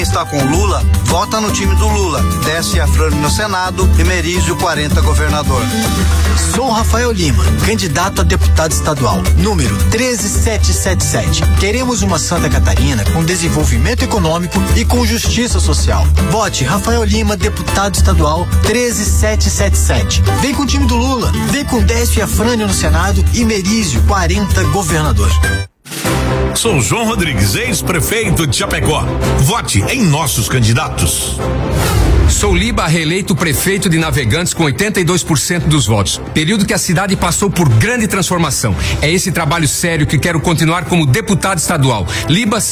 Está com Lula, vota no time do Lula. Décio Afrânio no Senado e Merizio 40 governador. Sou Rafael Lima, candidato a deputado estadual, número 13777. Queremos uma Santa Catarina com desenvolvimento econômico e com justiça social. Vote Rafael Lima, deputado estadual 13777. Vem com o time do Lula, vem com Décio Afrânio no Senado e Merizio 40 governador. Sou João Rodrigues, ex-prefeito de Chapecó. Vote em nossos candidatos. Sou Liba, reeleito prefeito de Navegantes com 82% dos votos. Período que a cidade passou por grande transformação. É esse trabalho sério que quero continuar como deputado estadual. Liba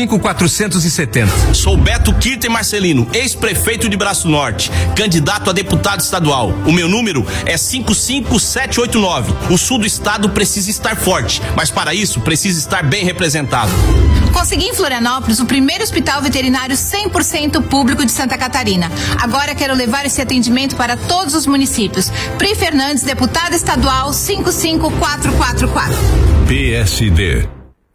55470. Sou Beto Kirten Marcelino, ex-prefeito de Braço Norte, candidato a deputado estadual. O meu número é 55789. O sul do estado precisa estar forte, mas para isso precisa estar bem representado. Consegui em Florianópolis o primeiro hospital veterinário 100% público de Santa Catarina. Agora quero levar esse atendimento para todos os municípios. Pri Fernandes, deputada estadual 55444. PSD.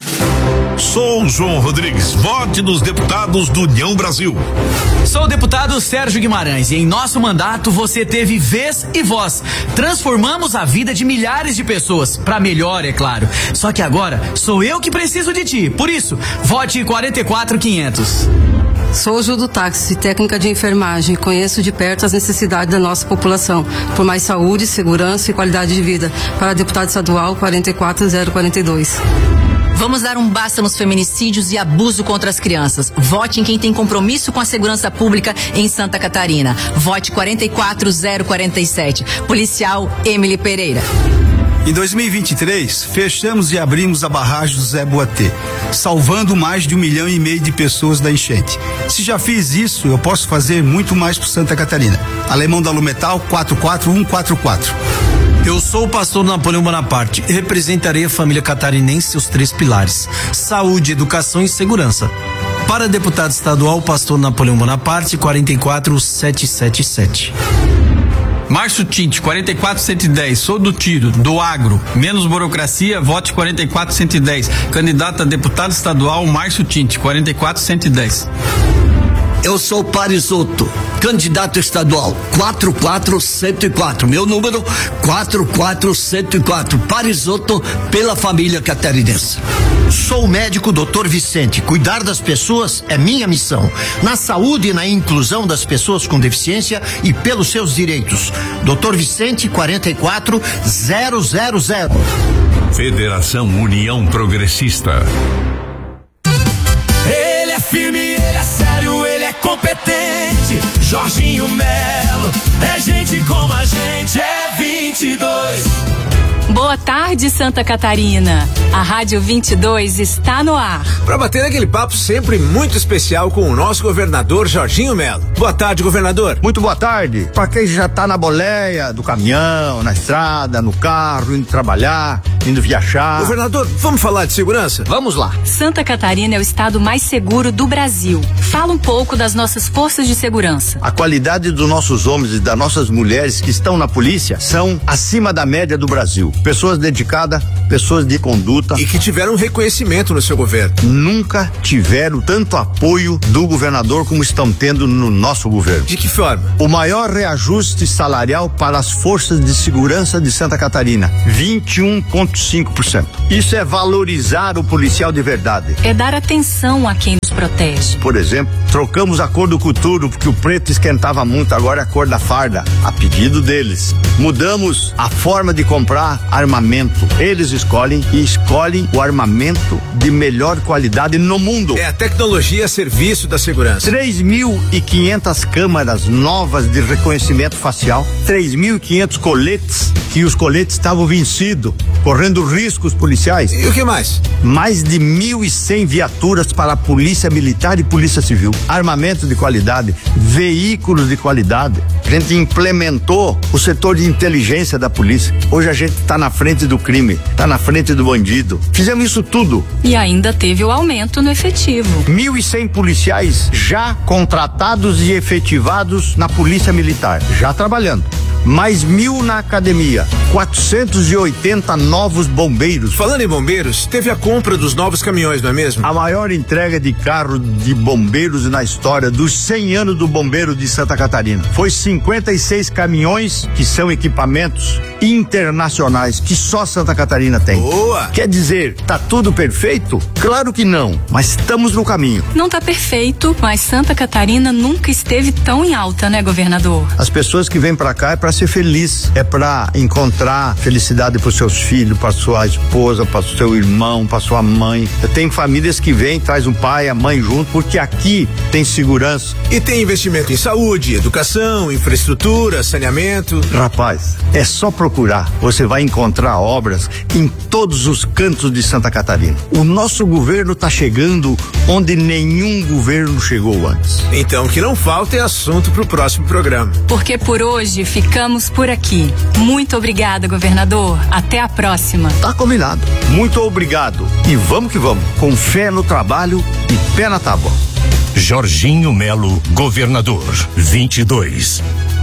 Sou João Rodrigues, vote dos deputados do União Brasil. Sou o deputado Sérgio Guimarães e em nosso mandato você teve vez e voz. Transformamos a vida de milhares de pessoas, pra melhor, é claro. Só que agora sou eu que preciso de ti, por isso, vote 44500. Sou Ju do Táxi, técnica de enfermagem. Conheço de perto as necessidades da nossa população por mais saúde, segurança e qualidade de vida. Para deputado estadual 44042. Vamos dar um basta nos feminicídios e abuso contra as crianças. Vote em quem tem compromisso com a segurança pública em Santa Catarina. Vote 44047. Policial Emily Pereira. Em 2023, fechamos e abrimos a barragem do Zé Boatê, salvando mais de 1,5 milhão de pessoas da enchente. Se já fiz isso, eu posso fazer muito mais por Santa Catarina. Alemão da Lumetal 44144. Eu sou o pastor Napoleão Bonaparte e representarei a família catarinense e seus 3 pilares: saúde, educação e segurança. Para deputado estadual, pastor Napoleão Bonaparte 44777. Márcio Tinte, 44110, sou do tiro, do agro, menos burocracia, vote 44110. Candidato a deputado estadual, Márcio Tinte, 44110. Eu sou Parisotto, candidato estadual 44104, meu número 44104, Parisotto pela família catarinense. Sou o médico Dr. Vicente. Cuidar das pessoas é minha missão. Na saúde e na inclusão das pessoas com deficiência e pelos seus direitos. Dr. Vicente 44000. Federação União Progressista. Ele é firme, ele é sério, ele é competente. Jorginho Melo é gente como a gente, é 22. Boa tarde, Santa Catarina. A Rádio 22 está no ar. Para bater aquele papo sempre muito especial com o nosso governador Jorginho Melo. Boa tarde, governador. Muito boa tarde. Para quem já tá na boleia do caminhão, na estrada, no carro, indo trabalhar, indo viajar. Governador, vamos falar de segurança? Vamos lá. Santa Catarina é o estado mais seguro do Brasil. Fala um pouco das nossas forças de segurança. A qualidade dos nossos homens e das nossas mulheres que estão na polícia são acima da média do Brasil. Pessoas dedicadas, pessoas de conduta. E que tiveram reconhecimento no seu governo. Nunca tiveram tanto apoio do governador como estão tendo no nosso governo. De que forma? O maior reajuste salarial para as forças de segurança de Santa Catarina, 21,5%. Isso é valorizar o policial de verdade. É dar atenção a quem nos protege. Por exemplo, trocamos a cor do coturno porque o preto esquentava muito, agora é a cor da farda, a pedido deles. Mudamos a forma de comprar armamento. Eles escolhem o armamento de melhor qualidade no mundo. É a tecnologia a serviço da segurança. 3.500 câmeras novas de reconhecimento facial, 3.500 coletes, que os coletes estavam vencidos, correndo riscos policiais. E o que mais? Mais de 1.100 viaturas para a polícia militar e polícia civil. Armamento de qualidade, veículos de qualidade. A gente implementou o setor de inteligência da polícia. Hoje a gente está na frente do crime, está na frente do bandido. Fizemos isso tudo. E ainda teve o aumento no efetivo. 1.100 policiais já contratados e efetivados na polícia militar, já trabalhando. mais 1.000 na academia, 480 novos bombeiros. Falando em bombeiros, teve a compra dos novos caminhões, não é mesmo? A maior entrega de carro de bombeiros na história dos 100 anos do bombeiro de Santa Catarina. Foi 56 caminhões que são equipamentos internacionais que só Santa Catarina tem. Boa! Quer dizer, tá tudo perfeito? Claro que não, mas estamos no caminho. Não tá perfeito, mas Santa Catarina nunca esteve tão em alta, né, governador? As pessoas que vêm pra cá é pra ser feliz, é pra encontrar felicidade pros seus filhos, pra sua esposa, pra seu irmão, pra sua mãe. Tem famílias que vêm, traz um pai, a mãe junto, porque aqui tem segurança. E tem investimento em saúde, educação, infraestrutura, saneamento. Rapaz, é só procurar. Você vai encontrar obras em todos os cantos de Santa Catarina. O nosso governo tá chegando onde nenhum governo chegou antes. Então, o que não falta é assunto pro próximo programa. Porque por hoje ficamos por aqui. Muito obrigada, governador. Até a próxima. Tá combinado. Muito obrigado. E vamos que vamos. Com fé no trabalho e pé na tábua. Jorginho Melo, governador, 22.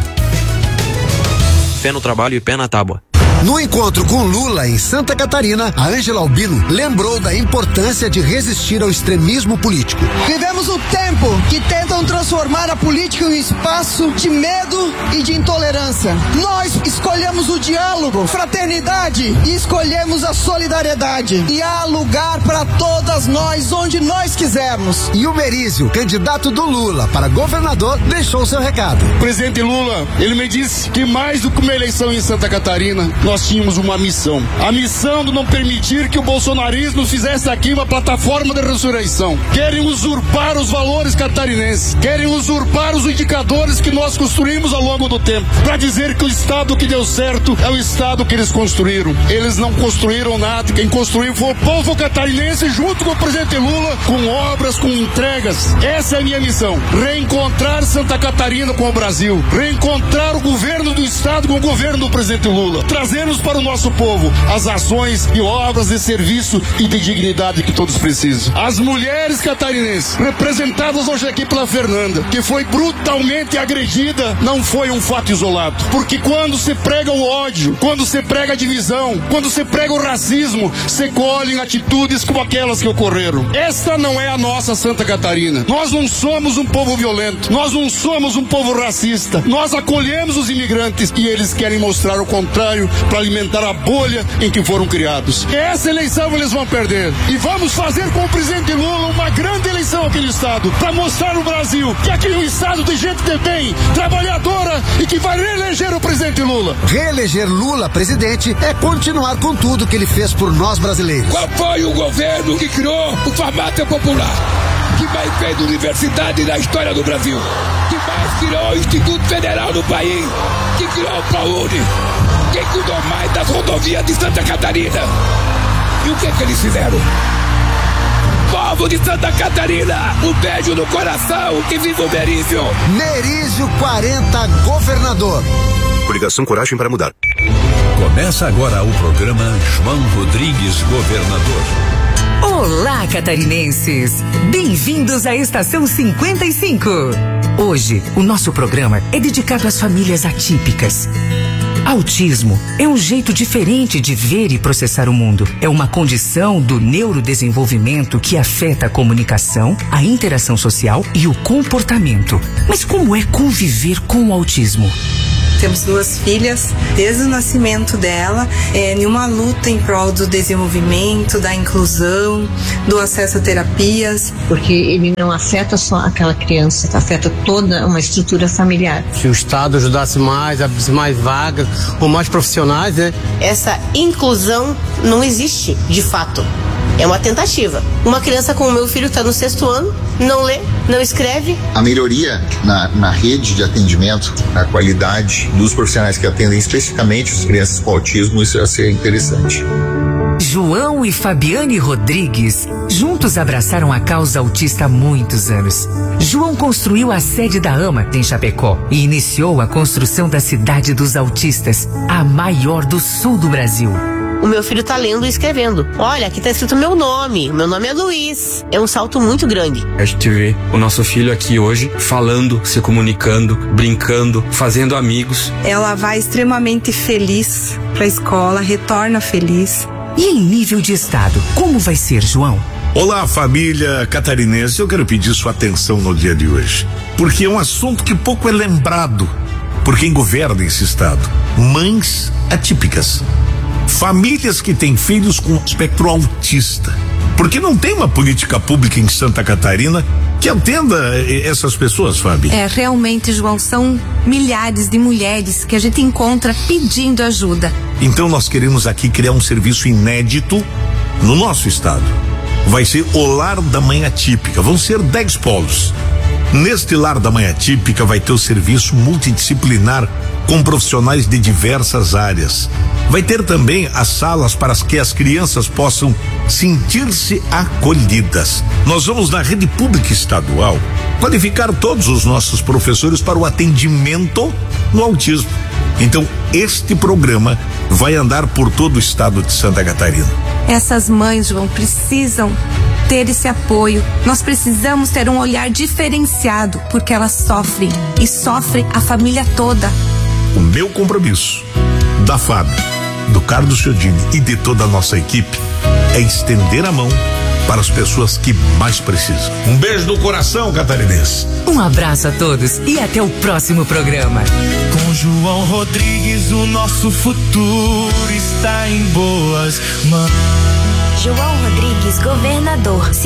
Fé no trabalho e pé na tábua. No encontro com Lula em Santa Catarina, a Ângela Albino lembrou da importância de resistir ao extremismo político. Vivemos um tempo que tentam transformar a política em um espaço de medo e de intolerância. Nós escolhemos o diálogo, fraternidade e escolhemos a solidariedade. E há lugar para todas nós onde nós quisermos. E o Merizio, candidato do Lula para governador, deixou seu recado. Presidente Lula, ele me disse que mais do que uma eleição em Santa Catarina, nós tínhamos uma missão. A missão de não permitir que o bolsonarismo fizesse aqui uma plataforma de ressurreição. Querem usurpar os valores catarinenses. Querem usurpar os indicadores que nós construímos ao longo do tempo. Para dizer que o Estado que deu certo é o Estado que eles construíram. Eles não construíram nada. Quem construiu foi o povo catarinense junto com o presidente Lula, com obras, com entregas. Essa é a minha missão. Reencontrar Santa Catarina com o Brasil. Reencontrar o governo do Estado com o governo do presidente Lula. Trazermos para o nosso povo as ações e obras de serviço e de dignidade que todos precisam. As mulheres catarinenses, representadas hoje aqui pela Fernanda, que foi brutalmente agredida, não foi um fato isolado. Porque quando se prega o ódio, quando se prega a divisão, quando se prega o racismo, se colhem atitudes como aquelas que ocorreram. Esta não é a nossa Santa Catarina. Nós não somos um povo violento. Nós não somos um povo racista. Nós acolhemos os imigrantes e eles querem mostrar o contrário para alimentar a bolha em que foram criados. Essa eleição eles vão perder. E vamos fazer com o presidente Lula uma grande eleição aqui no estado, para mostrar no Brasil que aqui é um estado de gente de bem, trabalhadora e que vai reeleger o presidente Lula. Reeleger Lula presidente é continuar com tudo que ele fez por nós brasileiros. Qual foi o governo que criou o farmácia popular? Que mais fez universidade na história do Brasil? Que mais criou o Instituto Federal do país? Que criou o ProUni? Quem cuidou mais das rodovias de Santa Catarina? E o que eles fizeram? Povo de Santa Catarina, um beijo no coração, que viva o Merizio! Merizio 40, governador. Coligação Coragem para Mudar. Começa agora o programa João Rodrigues, governador. Olá, catarinenses! Bem-vindos à Estação 55. Hoje, o nosso programa é dedicado às famílias atípicas. Autismo é um jeito diferente de ver e processar o mundo. É uma condição do neurodesenvolvimento que afeta a comunicação, a interação social e o comportamento. Mas como é conviver com o autismo? Temos 2 filhas, desde o nascimento dela, em uma luta em prol do desenvolvimento, da inclusão, do acesso a terapias. Porque ele não afeta só aquela criança, afeta toda uma estrutura familiar. Se o Estado ajudasse mais, abrisse mais vagas, ou mais profissionais, né? Essa inclusão não existe, de fato. É uma tentativa. Uma criança como o meu filho está no 6º ano, não lê, não escreve. A melhoria na rede de atendimento, a qualidade dos profissionais que atendem especificamente as crianças com autismo, isso ia ser interessante. João e Fabiane Rodrigues juntos abraçaram a causa autista há muitos anos. João construiu a sede da AMA em Chapecó e iniciou a construção da Cidade dos Autistas, a maior do sul do Brasil. o meu filho tá lendo e escrevendo. Olha, aqui tá escrito meu nome é Luiz. É um salto muito grande. A gente vê o nosso filho aqui hoje falando, se comunicando, brincando, fazendo amigos. Ela vai extremamente feliz pra escola, retorna feliz. E em nível de estado, como vai ser, João? Olá, família catarinense. Eu quero pedir sua atenção no dia de hoje, porque é um assunto que pouco é lembrado por quem governa esse estado. Mães atípicas. Famílias que têm filhos com espectro autista. Porque não tem uma política pública em Santa Catarina que atenda essas pessoas, Fábio. Realmente, João, são milhares de mulheres que a gente encontra pedindo ajuda. Então nós queremos aqui criar um serviço inédito no nosso estado. Vai ser o Lar da Mãe Atípica. Vão ser 10 polos. Neste Lar da Mãe Atípica vai ter o serviço multidisciplinar com profissionais de diversas áreas. Vai ter também as salas para que as crianças possam sentir-se acolhidas. Nós vamos, na rede pública estadual, qualificar todos os nossos professores para o atendimento no autismo. Então, este programa vai andar por todo o estado de Santa Catarina. Essas mães, João, precisam ter esse apoio. Nós precisamos ter um olhar diferenciado, porque elas sofrem e sofre a família toda. O meu compromisso, da Fábio, do Carlos Chiodini e de toda a nossa equipe, é estender a mão para as pessoas que mais precisam. Um beijo no coração, catarinense. Um abraço a todos e até o próximo programa. Com João Rodrigues, o nosso futuro está em boas mãos. João Rodrigues, governador,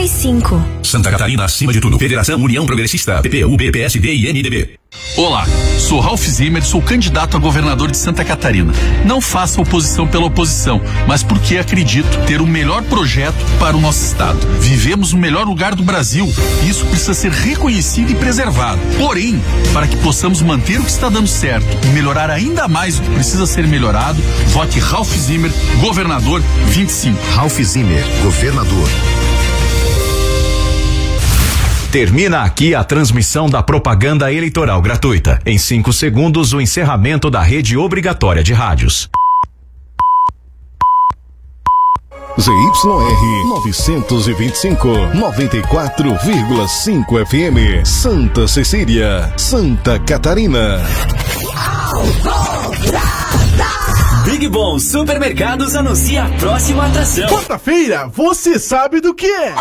55. Santa Catarina acima de tudo. Federação União Progressista, PPUB, PSD e MDB. Olá, sou Ralph Zimmer, sou candidato a governador de Santa Catarina. Não faço oposição pela oposição, mas porque acredito ter o melhor projeto para o nosso estado. Vivemos no melhor lugar do Brasil e isso precisa ser reconhecido e preservado. Porém, para que possamos manter o que está dando certo e melhorar ainda mais o que precisa ser melhorado, vote Ralph Zimmer, governador 25. Ralph Zimmer, governador. Termina aqui a transmissão da propaganda eleitoral gratuita. Em 5 segundos, o encerramento da rede obrigatória de rádios. ZYR 925, 94,5 FM, Santa Cecília, Santa Catarina. Big Bom Supermercados anuncia a próxima atração. Quarta-feira, você sabe do que é?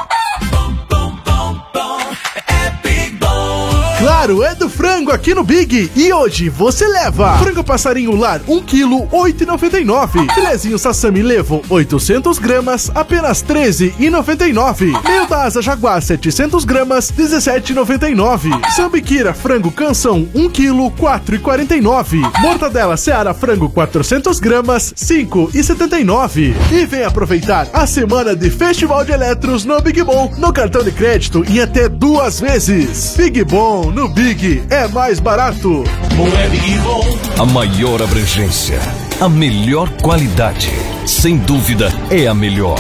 Claro, é do frango aqui no Big. E hoje você leva frango passarinho lar 1 kg, 8,99. Filezinho sassami levo 800 gramas, apenas 13,99. Meio da asa jaguar 700 gramas, 17,99. Sambiquira frango canção 1 kg, 4,49. Mortadela Seara frango 400 gramas, 5,79. E vem aproveitar a semana de Festival de Eletros no Big Bom, no cartão de crédito em até 2 vezes. Big Bom no Big é mais barato. A maior abrangência, a melhor qualidade, sem dúvida é a melhor.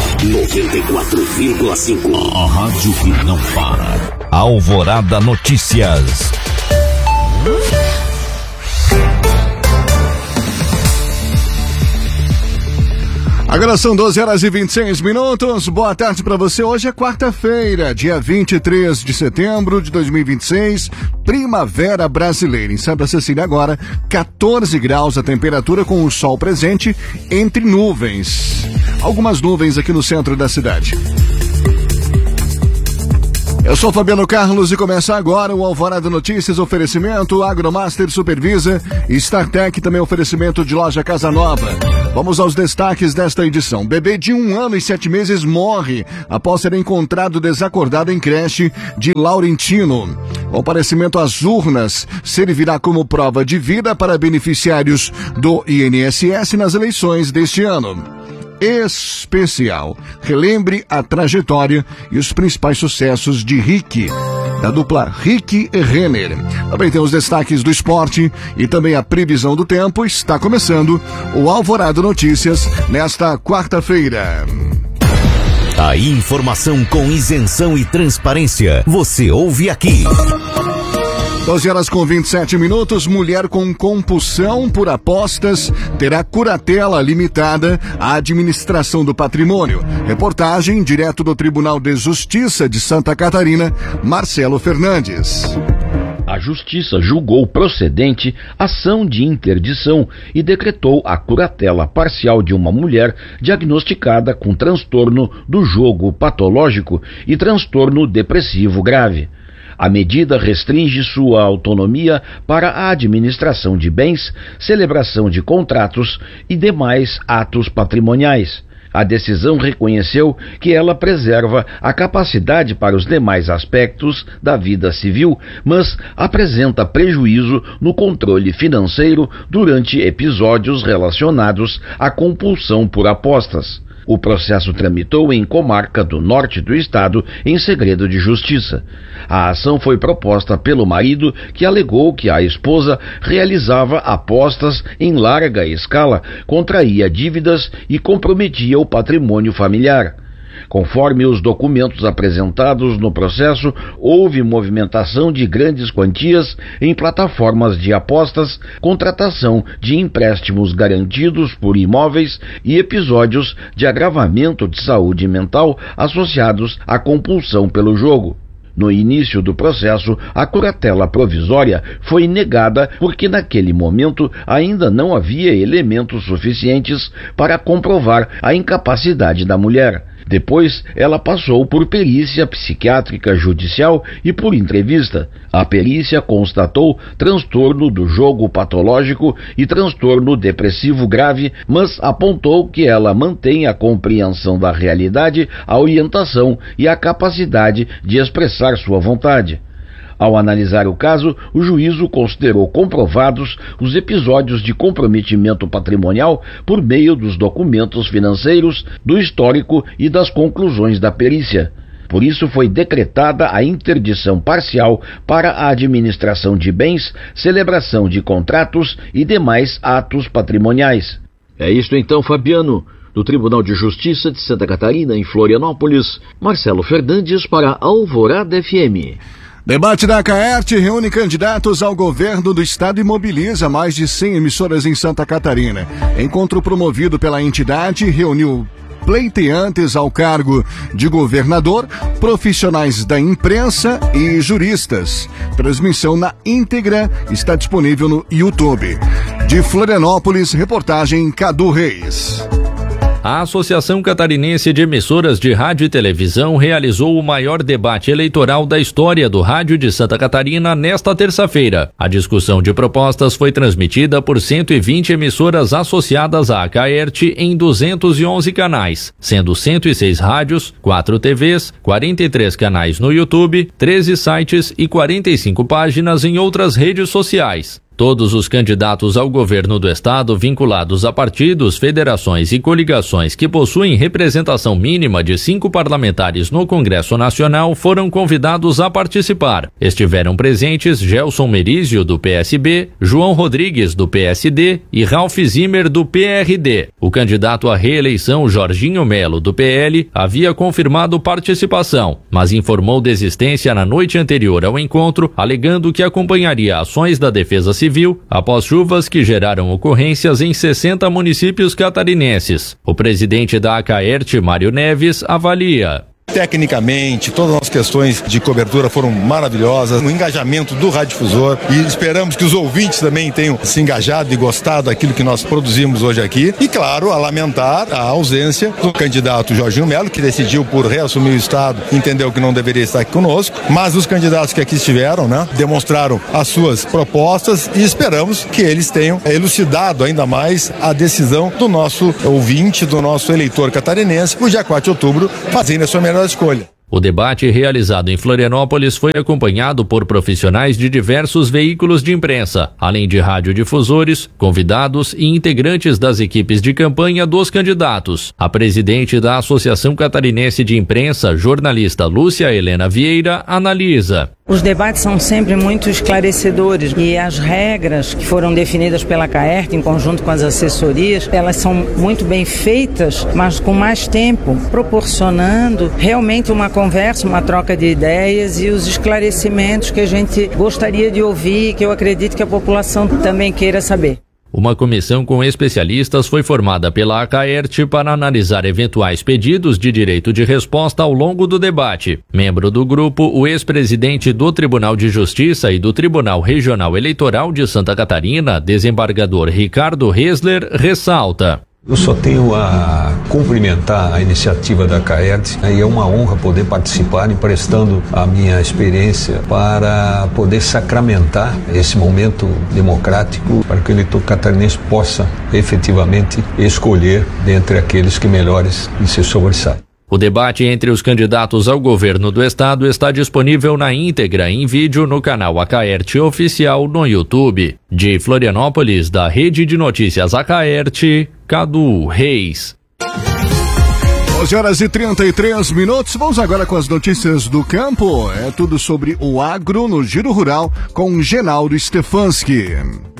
94,5. A rádio que não para. Alvorada Notícias. Agora são 12h26. Boa tarde para você. Hoje é quarta-feira, dia 23 de setembro de 2026, primavera brasileira. Em Santa Cecília agora, 14 graus a temperatura com o sol presente entre nuvens. Algumas nuvens aqui no centro da cidade. Eu sou Fabiano Carlos e começa agora o Alvorada Notícias, oferecimento Agromaster Supervisa, StarTech, também oferecimento de loja Casa Nova. Vamos aos destaques desta edição. Bebê de 1 ano e 7 meses morre após ser encontrado desacordado em creche de Laurentino. O comparecimento às urnas servirá como prova de vida para beneficiários do INSS nas eleições deste ano. Especial. Relembre a trajetória e os principais sucessos de Rick, da dupla Rick e Renner. Também tem os destaques do esporte e também a previsão do tempo. Está começando o Alvorada Notícias nesta quarta-feira. A informação com isenção e transparência você ouve aqui. 12h27. Mulher com compulsão por apostas terá curatela limitada à administração do patrimônio. Reportagem direto do Tribunal de Justiça de Santa Catarina, Marcelo Fernandes. A Justiça julgou procedente ação de interdição e decretou a curatela parcial de uma mulher diagnosticada com transtorno do jogo patológico e transtorno depressivo grave. A medida restringe sua autonomia para a administração de bens, celebração de contratos e demais atos patrimoniais. A decisão reconheceu que ela preserva a capacidade para os demais aspectos da vida civil, mas apresenta prejuízo no controle financeiro durante episódios relacionados à compulsão por apostas. O processo tramitou em comarca do norte do estado em segredo de justiça. A ação foi proposta pelo marido, que alegou que a esposa realizava apostas em larga escala, contraía dívidas e comprometia o patrimônio familiar. Conforme os documentos apresentados no processo, houve movimentação de grandes quantias em plataformas de apostas, contratação de empréstimos garantidos por imóveis e episódios de agravamento de saúde mental associados à compulsão pelo jogo. No início do processo, a curatela provisória foi negada porque naquele momento ainda não havia elementos suficientes para comprovar a incapacidade da mulher. Depois, ela passou por perícia psiquiátrica judicial e por entrevista. A perícia constatou transtorno do jogo patológico e transtorno depressivo grave, mas apontou que ela mantém a compreensão da realidade, a orientação e a capacidade de expressar sua vontade. Ao analisar o caso, o juízo considerou comprovados os episódios de comprometimento patrimonial por meio dos documentos financeiros, do histórico e das conclusões da perícia. Por isso foi decretada a interdição parcial para a administração de bens, celebração de contratos e demais atos patrimoniais. É isto então, Fabiano. Do Tribunal de Justiça de Santa Catarina, em Florianópolis, Marcelo Fernandes para Alvorada FM. Debate da Acaerte reúne candidatos ao governo do estado e mobiliza mais de 100 emissoras em Santa Catarina. Encontro promovido pela entidade reuniu pleiteantes ao cargo de governador, profissionais da imprensa e juristas. Transmissão na íntegra está disponível no YouTube. De Florianópolis, reportagem Cadu Reis. A Associação Catarinense de Emissoras de Rádio e Televisão realizou o maior debate eleitoral da história do rádio de Santa Catarina nesta terça-feira. A discussão de propostas foi transmitida por 120 emissoras associadas à Acaerte em 211 canais, sendo 106 rádios, 4 TVs, 43 canais no YouTube, 13 sites e 45 páginas em outras redes sociais. Todos os candidatos ao governo do estado vinculados a partidos, federações e coligações que possuem representação mínima de 5 parlamentares no Congresso Nacional foram convidados a participar. Estiveram presentes Gelson Merizio, do PSB, João Rodrigues, do PSD e Ralph Zimmer, do PRD. O candidato à reeleição, Jorginho Melo, do PL, havia confirmado participação, mas informou desistência na noite anterior ao encontro, alegando que acompanharia ações da Defesa Civil após chuvas que geraram ocorrências em 60 municípios catarinenses. O presidente da Acaerte, Mário Neves, avalia: Tecnicamente, todas as questões de cobertura foram maravilhosas, no engajamento do radiodifusor, e esperamos que os ouvintes também tenham se engajado e gostado daquilo que nós produzimos hoje aqui. E claro, a lamentar a ausência do candidato Jorginho Melo, que decidiu por reassumir o estado, entendeu que não deveria estar aqui conosco, mas os candidatos que aqui estiveram, demonstraram as suas propostas e esperamos que eles tenham elucidado ainda mais a decisão do nosso ouvinte, do nosso eleitor catarinense, no dia 4 de outubro, fazendo a sua melhor escolha. O debate realizado em Florianópolis foi acompanhado por profissionais de diversos veículos de imprensa, além de radiodifusores, convidados e integrantes das equipes de campanha dos candidatos. A presidente da Associação Catarinense de Imprensa, jornalista Lúcia Helena Vieira, analisa: Os debates são sempre muito esclarecedores e as regras que foram definidas pela CAERT em conjunto com as assessorias, elas são muito bem feitas, mas com mais tempo, proporcionando realmente uma conversa, uma troca de ideias e os esclarecimentos que a gente gostaria de ouvir, que eu acredito que a população também queira saber. Uma comissão com especialistas foi formada pela ACAERT para analisar eventuais pedidos de direito de resposta ao longo do debate. Membro do grupo, o ex-presidente do Tribunal de Justiça e do Tribunal Regional Eleitoral de Santa Catarina, desembargador Ricardo Hesler, ressalta: Eu só tenho a cumprimentar a iniciativa da CAERT e é uma honra poder participar, emprestando a minha experiência para poder sacramentar esse momento democrático para que o eleitor catarinense possa efetivamente escolher dentre aqueles que melhores se sobressaem. O debate entre os candidatos ao governo do estado está disponível na íntegra em vídeo no canal ACAERT Oficial no YouTube. De Florianópolis, da Rede de Notícias ACAERT, Cadu Reis. 11h33. Vamos agora com as notícias do campo. É tudo sobre o agro no Giro Rural com Genaldo Stefanski.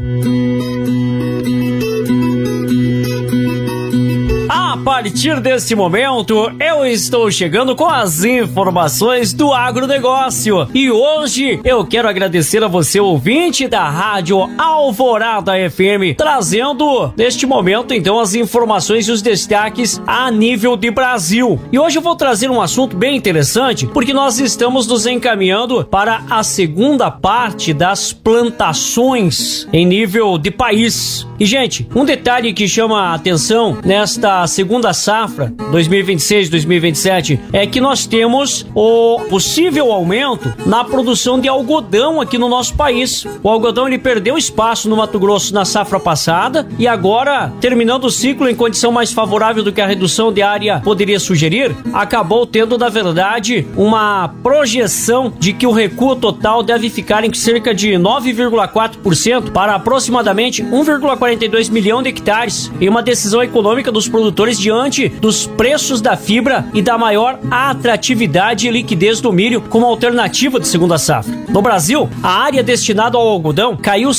A partir deste momento, eu estou chegando com as informações do agronegócio. E hoje eu quero agradecer a você, ouvinte da Rádio Alvorada FM, trazendo neste momento então as informações e os destaques a nível de Brasil. E hoje eu vou trazer um assunto bem interessante, porque nós estamos nos encaminhando para a segunda parte das plantações em nível de país. E, gente, um detalhe que chama a atenção nesta segunda safra 2026-2027 é que nós temos o possível aumento na produção de algodão aqui no nosso país. O algodão ele perdeu espaço no Mato Grosso na safra passada e agora, terminando o ciclo em condição mais favorável do que a redução de área poderia sugerir, acabou tendo, na verdade, uma projeção de que o recuo total deve ficar em cerca de 9,4% para aproximadamente 1,42 milhão de hectares, em uma decisão econômica dos produtores diante dos preços da fibra e da maior atratividade e liquidez do milho como alternativa de segunda safra. No Brasil, a área destinada ao algodão caiu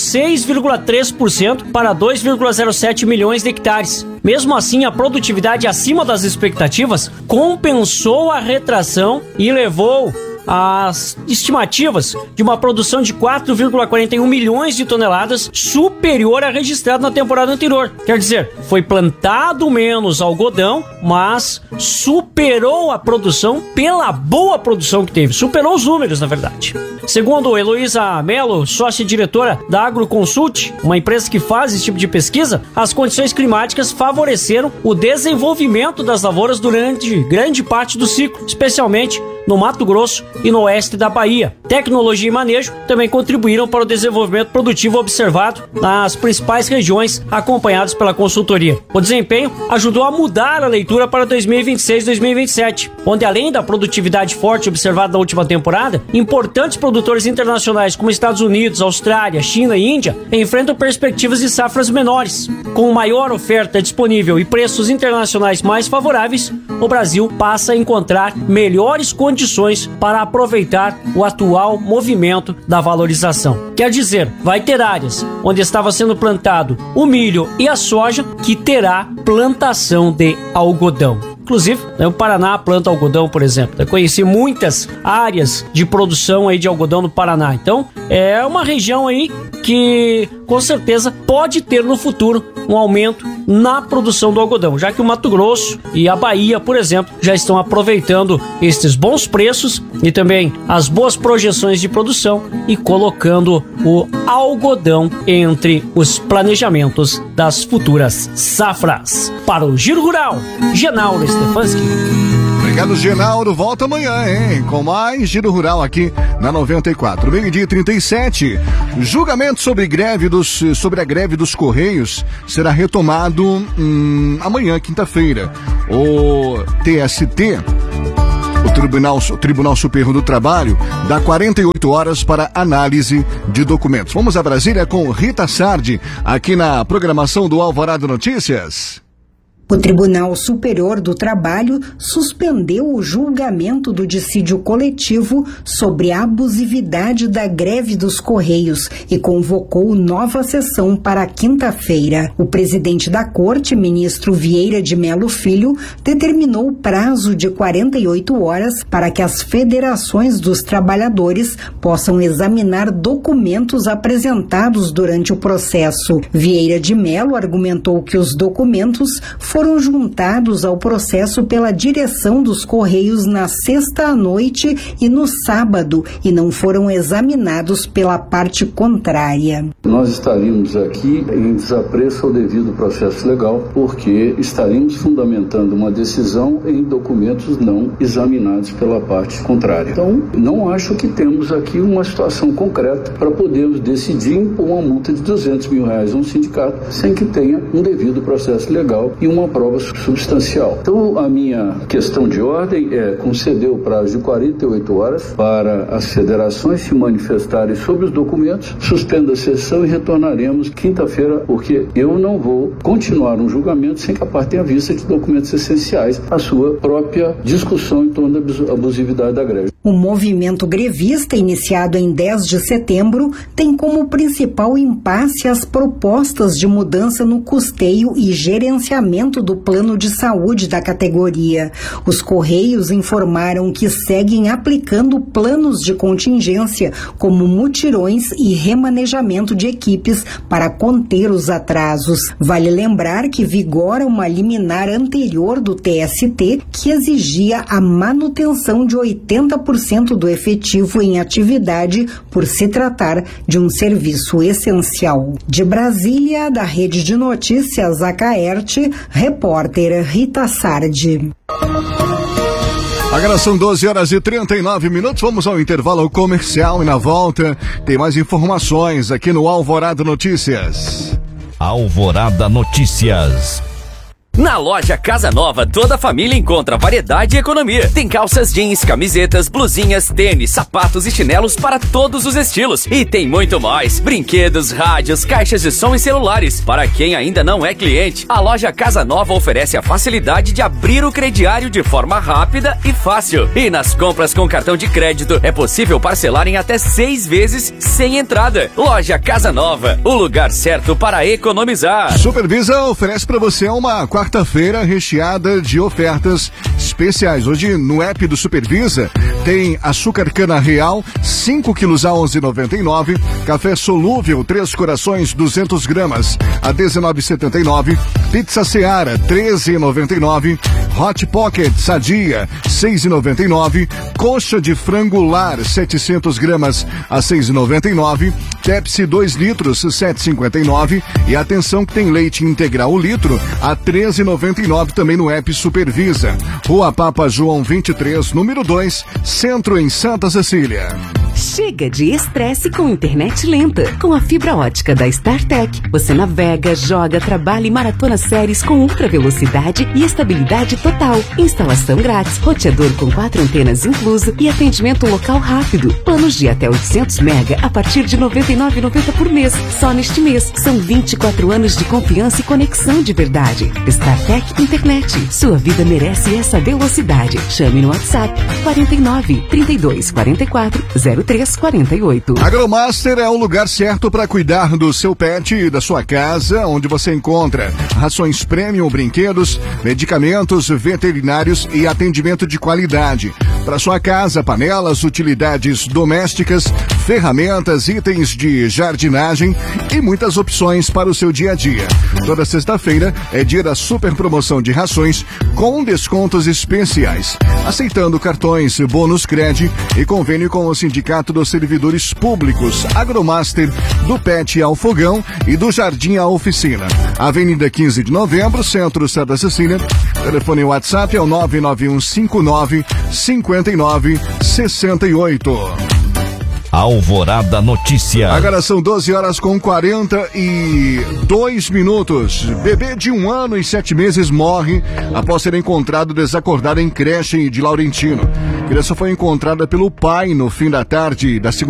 6,3% para 2,07 milhões de hectares. Mesmo assim, a produtividade acima das expectativas compensou a retração e levou as estimativas de uma produção de 4,41 milhões de toneladas superior à registrada na temporada anterior. Quer dizer, foi plantado menos algodão, mas superou a produção pela boa produção que teve. Superou os números, na verdade. Segundo Heloísa Mello, sócia-diretora da AgroConsult, uma empresa que faz esse tipo de pesquisa, as condições climáticas favoreceram o desenvolvimento das lavouras durante grande parte do ciclo, especialmente no Mato Grosso e no oeste da Bahia. Tecnologia e manejo também contribuíram para o desenvolvimento produtivo observado nas principais regiões acompanhados pela consultoria. O desempenho ajudou a mudar a leitura para 2026-2027, onde além da produtividade forte observada na última temporada, importantes produtores internacionais como Estados Unidos, Austrália, China e Índia enfrentam perspectivas de safras menores. Com maior oferta disponível e preços internacionais mais favoráveis, o Brasil passa a encontrar melhores condições para aproveitar o atual movimento da valorização. Quer dizer, vai ter áreas onde estava sendo plantado o milho e a soja que terá plantação de algodão. Inclusive, o Paraná planta algodão, por exemplo. Eu conheci muitas áreas de produção aí de algodão no Paraná. Então, é uma região aí que, com certeza, pode ter no futuro um aumento na produção do algodão, já que o Mato Grosso e a Bahia, por exemplo, já estão aproveitando estes bons preços e também as boas projeções de produção e colocando o algodão entre os planejamentos das futuras safras. Para o Giro Rural, Genaldo Stefanski. Obrigado, Genaldo. Volta amanhã, hein? Com mais Giro Rural aqui na 94. 12h37. Julgamento sobre a greve dos Correios será retomado amanhã, quinta-feira. O TST, o Tribunal Superior do Trabalho, dá 48 horas para análise de documentos. Vamos a Brasília com Rita Sardi, aqui na programação do Alvorada Notícias. O Tribunal Superior do Trabalho suspendeu o julgamento do dissídio coletivo sobre a abusividade da greve dos Correios e convocou nova sessão para quinta-feira. O presidente da Corte, ministro Vieira de Mello Filho, determinou o prazo de 48 horas para que as federações dos trabalhadores possam examinar documentos apresentados durante o processo. Vieira de Mello argumentou que os documentos foram juntados ao processo pela direção dos Correios na sexta à noite e no sábado e não foram examinados pela parte contrária. Nós estaríamos aqui em desapreço ao devido processo legal, porque estaríamos fundamentando uma decisão em documentos não examinados pela parte contrária. Então, não acho que temos aqui uma situação concreta para podermos decidir impor uma multa de R$200 mil a um sindicato sem que tenha um devido processo legal e uma prova substancial. Então, a minha questão de ordem é conceder o prazo de 48 horas para as federações se manifestarem sobre os documentos, suspenda a sessão e retornaremos quinta-feira, porque eu não vou continuar um julgamento sem que a parte tenha vista de documentos essenciais à sua própria discussão em torno da abusividade da greve. O movimento grevista, iniciado em 10 de setembro, tem como principal impasse as propostas de mudança no custeio e gerenciamento do plano de saúde da categoria. Os Correios informaram que seguem aplicando planos de contingência, como mutirões e remanejamento de equipes para conter os atrasos. Vale lembrar que vigora uma liminar anterior do TST que exigia a manutenção de 80% do efetivo em atividade por se tratar de um serviço essencial. De Brasília, da Rede de Notícias Acaerte, repórter Rita Sardi. Agora são 12h39, vamos ao intervalo comercial e na volta tem mais informações aqui no Alvorada Notícias. Alvorada Notícias. Na loja Casa Nova, toda a família encontra variedade e economia. Tem calças jeans, camisetas, blusinhas, tênis, sapatos e chinelos para todos os estilos. E tem muito mais. Brinquedos, rádios, caixas de som e celulares. Para quem ainda não é cliente, a loja Casa Nova oferece a facilidade de abrir o crediário de forma rápida e fácil. E nas compras com cartão de crédito, é possível parcelar em até 6 vezes sem entrada. Loja Casa Nova, o lugar certo para economizar. Supervisa oferece para você uma quarta-feira recheada de ofertas especiais. Hoje no app do Supervisa tem açúcar cana real 5 quilos a 11,99, café solúvel 3 corações 200 gramas a 19,79, pizza Seara 13,99, hot pocket sadia 6,99, coxa de frango lar 700 gramas a 6,99, Pepsi 2 litros 7,59 e atenção que tem leite integral o litro a 13,99 também no app Supervisa. Rua Papa João 23, número 2, Centro em Santa Cecília. Chega de estresse com internet lenta. Com a fibra ótica da StarTech, você navega, joga, trabalha e maratona séries com ultra velocidade e estabilidade total. Instalação grátis, roteador com 4 antenas incluso e atendimento local rápido. Planos de até 800 mega a partir de R$ 99,90 por mês. Só neste mês. São 24 anos de confiança e conexão de verdade. StarTech Internet. Sua vida merece essa velocidade. Chame no WhatsApp 49 32 44 0348. Agromaster é o lugar certo para cuidar do seu pet e da sua casa, onde você encontra rações premium, brinquedos, medicamentos veterinários e atendimento de qualidade. Para sua casa, panelas, utilidades domésticas, ferramentas, itens de jardinagem e muitas opções para o seu dia a dia. Toda sexta-feira é dia da super promoção de rações com descontos especiais. Aceitando cartões, bônus Cred e convênio com o Sindicato dos Servidores Públicos, Agromaster, do Pet ao Fogão e do Jardim à Oficina. Avenida 15 de Novembro, Centro Santa Cecília. Telefone WhatsApp é o 99159-5968. Alvorada Notícias. Agora são 12h42. Bebê de 1 ano e 7 meses morre após ser encontrado desacordado em creche de Laurentino. A criança foi encontrada pelo pai no fim da tarde da segunda